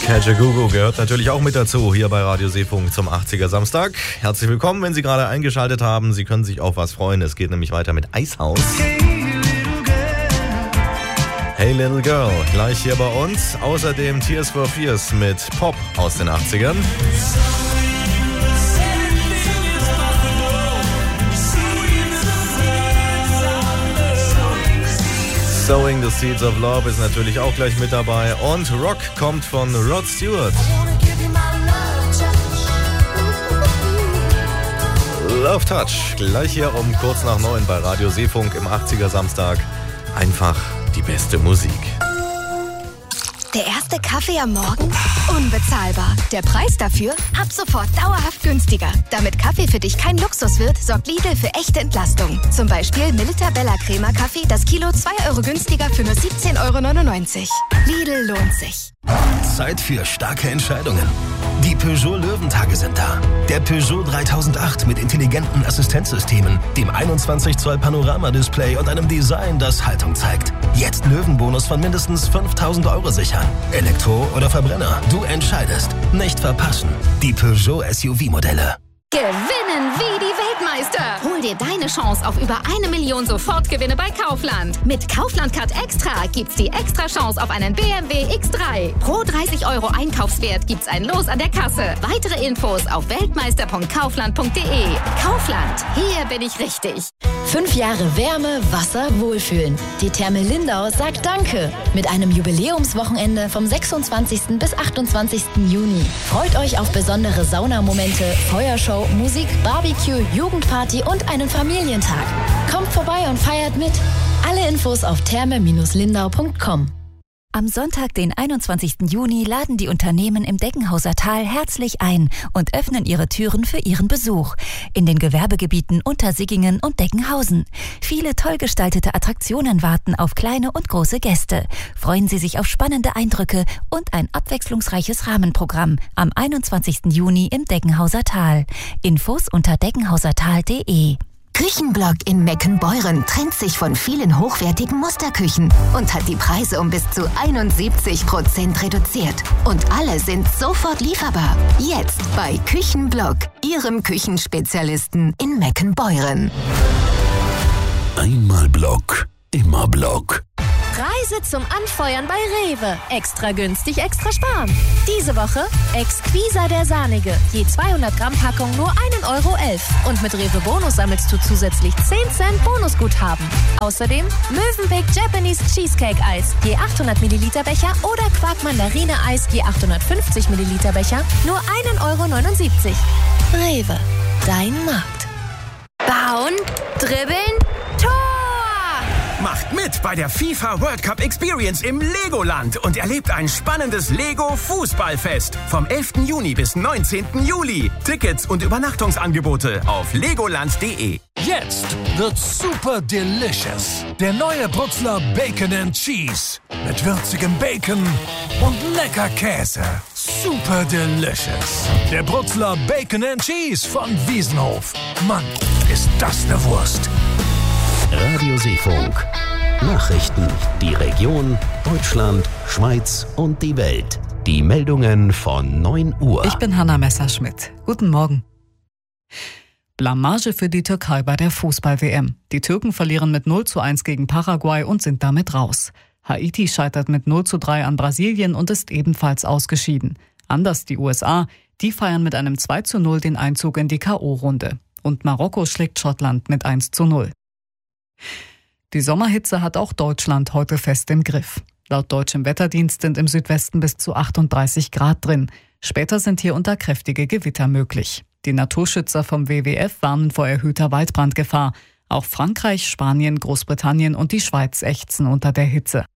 Kajagoogoo gehört natürlich auch mit dazu, hier bei Radio Seefunk zum 80er Samstag. Herzlich willkommen, wenn Sie gerade eingeschaltet haben. Sie können sich auf was freuen. Es geht nämlich weiter mit Eishaus. Hey Little Girl, gleich hier bei uns. Außerdem Tears for Fears mit Pop aus den 80ern. Sowing the Seeds of Love ist natürlich auch gleich mit dabei. Und Rock kommt von Rod Stewart. Love Touch, gleich hier um kurz nach 9 bei Radio Seefunk im 80er Samstag. Einfach die beste Musik. Der erste Kaffee am Morgen? Unbezahlbar. Der Preis dafür? Ab sofort dauerhaft günstiger. Damit Kaffee für dich kein Luxus wird, sorgt Lidl für echte Entlastung. Zum Beispiel Milita Bella Crema Kaffee, das Kilo 2 Euro günstiger für nur 17,99 €. Lidl lohnt sich. Zeit für starke Entscheidungen. Die Peugeot Löwentage sind da. Der Peugeot 3008 mit intelligenten Assistenzsystemen, dem 21 Zoll Panoramadisplay und einem Design, das Haltung zeigt. Jetzt Löwenbonus von mindestens 5.000 € sichern. Elektro oder Verbrenner, du entscheidest. Nicht verpassen. Die Peugeot SUV-Modelle. Gewinnen wie die Weltmeister! Hol dir deine Chance auf über 1 Million Sofortgewinne bei Kaufland. Mit Kaufland Card Extra gibt's die extra Chance auf einen BMW X3. Pro 30 € Einkaufswert gibt's ein Los an der Kasse. Weitere Infos auf weltmeister.kaufland.de. Kaufland, hier bin ich richtig. 5 Jahre Wärme, Wasser, Wohlfühlen. Die Therme Lindau sagt Danke. Mit einem Jubiläumswochenende vom 26. bis 28. Juni. Freut euch auf besondere Saunamomente, Feuershow, Musik, Barbecue, Jugendparty und einen Familientag. Kommt vorbei und feiert mit. Alle Infos auf therme-lindau.com. Am Sonntag, den 21. Juni, laden die Unternehmen im Deggenhauser Tal herzlich ein und öffnen ihre Türen für ihren Besuch. In den Gewerbegebieten Untersiggingen und Deggenhausen. Viele toll gestaltete Attraktionen warten auf kleine und große Gäste. Freuen Sie sich auf spannende Eindrücke und ein abwechslungsreiches Rahmenprogramm am 21. Juni im Deggenhauser Tal. Infos unter deggenhausertal.de. Küchenblock in Meckenbeuren trennt sich von vielen hochwertigen Musterküchen und hat die Preise um bis zu 71% reduziert. Und alle sind sofort lieferbar. Jetzt bei Küchenblock, Ihrem Küchenspezialisten in Meckenbeuren. Einmal Block, immer Block. Reise zum Anfeuern bei Rewe. Extra günstig, extra sparen. Diese Woche Exquisa der Sahnige. Je 200 Gramm Packung nur 1,11 €. Und mit Rewe Bonus sammelst du zusätzlich 10 Cent Bonusguthaben. Außerdem Mövenpick Japanese Cheesecake Eis. Je 800 Milliliter Becher oder Quark Mandarine Eis. Je 850 Milliliter Becher. Nur 1,79 €. Rewe. Dein Markt. Bauen, dribbeln, Tor! Macht mit bei der FIFA World Cup Experience im Legoland und erlebt ein spannendes Lego-Fußballfest vom 11. Juni bis 19. Juli. Tickets und Übernachtungsangebote auf legoland.de. Jetzt wird's super delicious. Der neue Brutzler Bacon and Cheese. Mit würzigem Bacon und lecker Käse. Super delicious. Der Brutzler Bacon and Cheese von Wiesenhof. Mann, ist das eine Wurst. Radio Seefunk. Nachrichten, die Region, Deutschland, Schweiz und die Welt. Die Meldungen von 9 Uhr. Ich bin Hanna Messerschmidt. Guten Morgen. Blamage für die Türkei bei der Fußball-WM. Die Türken verlieren mit 0:1 gegen Paraguay und sind damit raus. Haiti scheitert mit 0:3 an Brasilien und ist ebenfalls ausgeschieden. Anders die USA, die feiern mit einem 2:0 den Einzug in die K.O.-Runde. Und Marokko schlägt Schottland mit 1:0. Die Sommerhitze hat auch Deutschland heute fest im Griff. Laut deutschem Wetterdienst sind im Südwesten bis zu 38 Grad drin. Später sind hier unter kräftige Gewitter möglich. Die Naturschützer vom WWF warnen vor erhöhter Waldbrandgefahr. Auch Frankreich, Spanien, Großbritannien und die Schweiz ächzen unter der Hitze.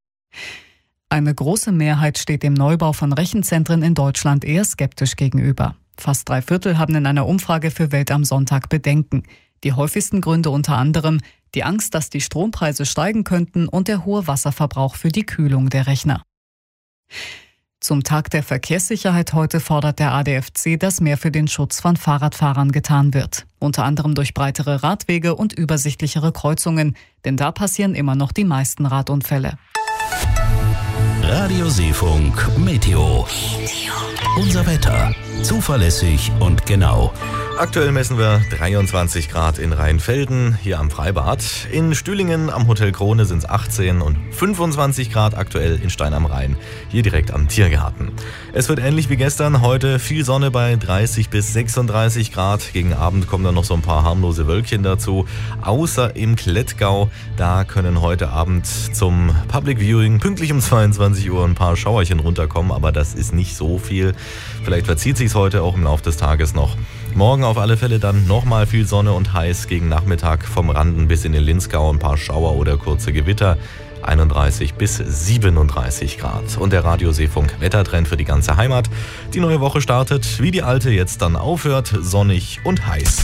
Eine große Mehrheit steht dem Neubau von Rechenzentren in Deutschland eher skeptisch gegenüber. Fast 3/4 haben in einer Umfrage für Welt am Sonntag Bedenken. Die häufigsten Gründe unter anderem die Angst, dass die Strompreise steigen könnten und der hohe Wasserverbrauch für die Kühlung der Rechner. Zum Tag der Verkehrssicherheit heute fordert der ADFC, dass mehr für den Schutz von Fahrradfahrern getan wird. Unter anderem durch breitere Radwege und übersichtlichere Kreuzungen, denn da passieren immer noch die meisten Radunfälle. Radio Seefunk Meteo. Unser Wetter. Zuverlässig und genau. Aktuell messen wir 23 Grad in Rheinfelden, hier am Freibad. In Stühlingen am Hotel Krone sind es 18 und 25 Grad aktuell in Stein am Rhein, hier direkt am Tiergarten. Es wird ähnlich wie gestern, heute viel Sonne bei 30 bis 36 Grad. Gegen Abend kommen dann noch so ein paar harmlose Wölkchen dazu, außer im Klettgau. Da können heute Abend zum Public Viewing pünktlich um 22 Uhr ein paar Schauerchen runterkommen, aber das ist nicht so viel. Vielleicht verzieht sich es heute auch im Laufe des Tages noch. Morgen auf alle Fälle dann nochmal viel Sonne und heiß, gegen Nachmittag vom Randen bis in den Linzgau ein paar Schauer oder kurze Gewitter, 31 bis 37 Grad. Und der Radio Seefunk Wettertrend für die ganze Heimat. Die neue Woche startet, wie die alte jetzt dann aufhört, sonnig und heiß.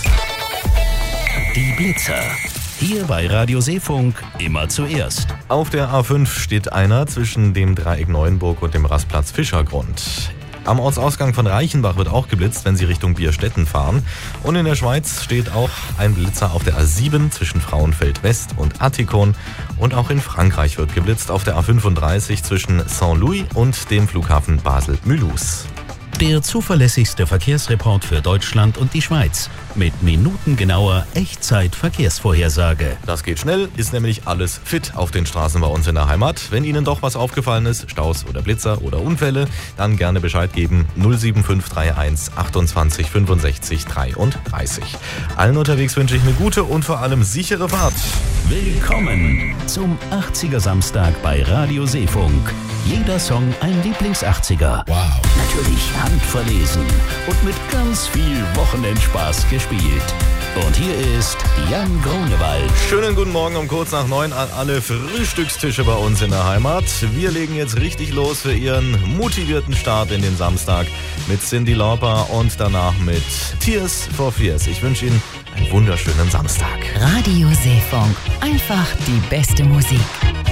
Die Blitzer. Hier bei Radio Seefunk immer zuerst. Auf der A5 steht einer zwischen dem Dreieck Neuenburg und dem Rastplatz Fischergrund. Am Ortsausgang von Reichenbach wird auch geblitzt, wenn Sie Richtung Bierstetten fahren. Und in der Schweiz steht auch ein Blitzer auf der A7 zwischen Frauenfeld West und Attikon. Und auch in Frankreich wird geblitzt auf der A35 zwischen Saint-Louis und dem Flughafen Basel-Mulhouse. Der zuverlässigste Verkehrsreport für Deutschland und die Schweiz. Mit minutengenauer Echtzeit-Verkehrsvorhersage. Das geht schnell, ist nämlich alles fit auf den Straßen bei uns in der Heimat. Wenn Ihnen doch was aufgefallen ist, Staus oder Blitzer oder Unfälle, dann gerne Bescheid geben. 07531 28 65 33. Allen unterwegs wünsche ich eine gute und vor allem sichere Fahrt. Willkommen zum 80er Samstag bei Radio Seefunk. Jeder Song ein Lieblings-80er. Wow. Natürlich handverlesen und mit ganz viel Wochenendspaß gespielt. Und hier ist Jan Grunewald. Schönen guten Morgen um kurz nach 9 an alle Frühstückstische bei uns in der Heimat. Wir legen jetzt richtig los für Ihren motivierten Start in den Samstag mit Cyndi Lauper und danach mit Tears for Fears. Ich wünsche Ihnen einen wunderschönen Samstag. Radio Seefunk. Einfach die beste Musik.